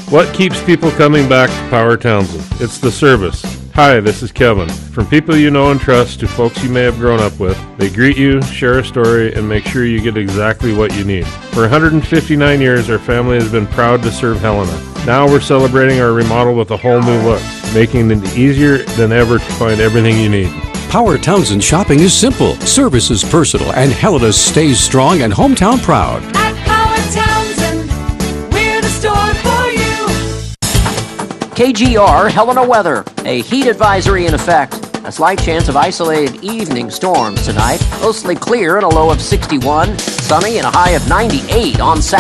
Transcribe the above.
What keeps people coming back to Power Townsend? It's the service. Hi, this is Kevin. From people you know and trust to folks you may have grown up with, they greet you, share a story, and make sure you get exactly what you need. For 159 years, our family has been proud to serve Helena. Now we're celebrating our remodel with a whole new look, making it easier than ever to find everything you need. Power Townsend shopping is simple, service is personal, and Helena stays strong and hometown proud. At Power Townsend, we're the store for you. KGR Helena weather. A heat advisory in effect. A slight chance of isolated evening storms tonight. Mostly clear and a low of 61. Sunny and a high of 98 on Saturday.